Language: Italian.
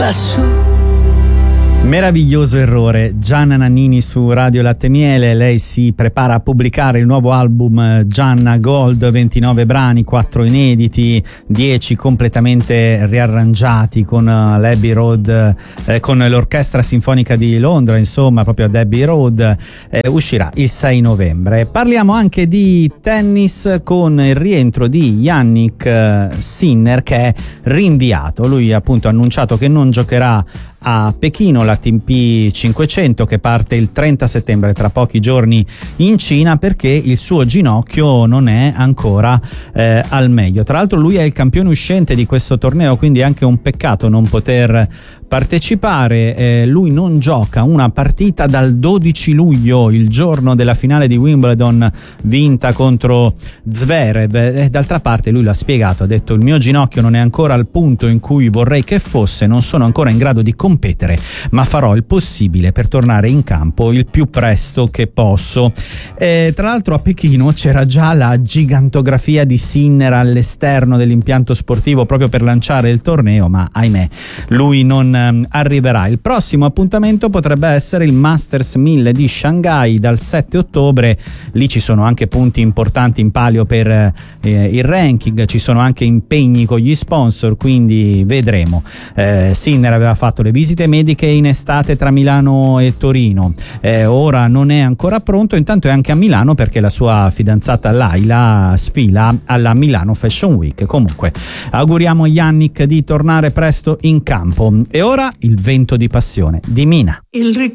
lassù. Meraviglioso errore. Gianna Nannini su Radio Latte Miele. Lei si prepara a pubblicare il nuovo album Gianna Gold, 29 brani, 4 inediti, 10 completamente riarrangiati con l'Abbey Road, con l'Orchestra Sinfonica di Londra, insomma, proprio ad Abbey Road. Uscirà il 6 novembre. Parliamo anche di tennis con il rientro di Jannik Sinner, che è rinviato. Lui appunto ha annunciato che non giocherà a Pechino l'ATP 500, che parte il 30 settembre, tra pochi giorni, in Cina, perché il suo ginocchio non è ancora al meglio. Tra l'altro lui è il campione uscente di questo torneo, quindi è anche un peccato non poter partecipare. Lui non gioca una partita dal 12 luglio, il giorno della finale di Wimbledon vinta contro Zverev. D'altra parte lui l'ha spiegato, ha detto: il mio ginocchio non è ancora al punto in cui vorrei che fosse, non sono ancora in grado di competere, ma farò il possibile per tornare in campo il più presto che posso. Tra l'altro a Pechino c'era già la gigantografia di Sinner all'esterno dell'impianto sportivo proprio per lanciare il torneo, ma ahimè lui non arriverà. Il prossimo appuntamento potrebbe essere il Masters 1000 di Shanghai dal 7 ottobre. Lì ci sono anche punti importanti in palio per il ranking, ci sono anche impegni con gli sponsor, quindi vedremo. Sinner aveva fatto le visite mediche in estate tra Milano e Torino, ora non è ancora pronto. Intanto è anche a Milano perché la sua fidanzata Laila sfila alla Milano Fashion Week. Comunque auguriamo a Jannik di tornare presto in campo. E ora il vento di passione di Mina.